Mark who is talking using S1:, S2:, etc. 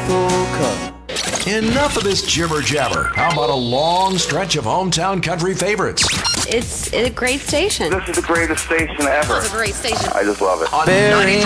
S1: full cup.
S2: Enough of this jibber jabber. How about a long stretch of hometown country favorites?
S3: It's a great station.
S4: This is the greatest station ever.
S3: It's a great station.
S4: I just love it.
S2: On
S1: Very